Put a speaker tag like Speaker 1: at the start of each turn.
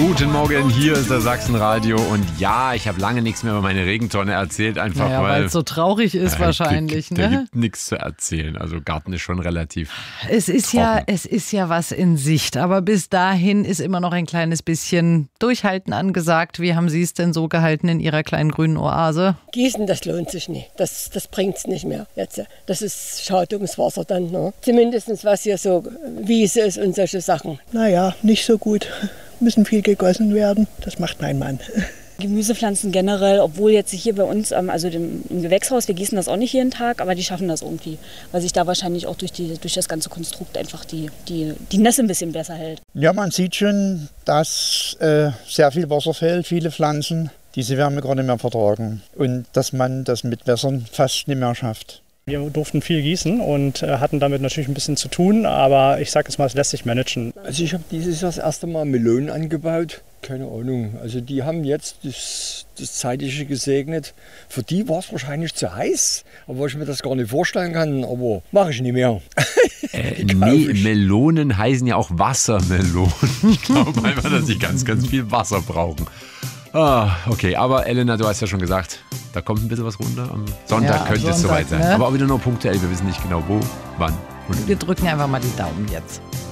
Speaker 1: Guten Morgen, hier ist das Sachsenradio und ja, ich habe lange nichts mehr über meine Regentonne erzählt, einfach
Speaker 2: weil es so traurig ist wahrscheinlich.
Speaker 1: Da gibt nichts zu erzählen, also Garten ist schon relativ
Speaker 2: Es ist ja was in Sicht, aber bis dahin ist immer noch ein kleines bisschen Durchhalten angesagt. Wie haben Sie es denn so gehalten in Ihrer kleinen grünen Oase?
Speaker 3: Gießen, das lohnt sich nicht, das bringt es nicht mehr jetzt. Das ist schade ums Wasser dann, ne? Zumindest was hier so Wiese ist und solche Sachen.
Speaker 4: Naja, nicht so gut. Müssen viel gegossen werden. Das macht mein Mann.
Speaker 5: Gemüsepflanzen generell, obwohl jetzt hier bei uns, also im Gewächshaus, wir gießen das auch nicht jeden Tag, aber die schaffen das irgendwie, weil sich da wahrscheinlich auch durch das ganze Konstrukt einfach die Nässe ein bisschen besser hält.
Speaker 6: Ja, man sieht schon, dass sehr viel Wasser fehlt, viele Pflanzen diese Wärme gar nicht mehr vertragen und dass man das mit Wässern fast nicht mehr schafft.
Speaker 7: Wir durften viel gießen und hatten damit natürlich ein bisschen zu tun, aber ich sage jetzt mal, es lässt sich managen.
Speaker 8: Also ich habe dieses Jahr das erste Mal Melonen angebaut. Keine Ahnung, also die haben jetzt das Zeitliche gesegnet. Für die war es wahrscheinlich zu heiß, aber ich mir das gar nicht vorstellen kann, aber mache ich nicht mehr.
Speaker 1: Nee, Melonen heißen ja auch Wassermelonen. Ich glaube einfach, dass sie ganz, ganz viel Wasser brauchen. Okay, aber Elena, du hast ja schon gesagt, da kommt ein bisschen was runter. Am Sonntag könnte es soweit sein.
Speaker 2: Ne?
Speaker 1: Aber auch wieder nur punktuell, wir wissen nicht genau wo, wann.
Speaker 2: Wir drücken einfach mal die Daumen jetzt.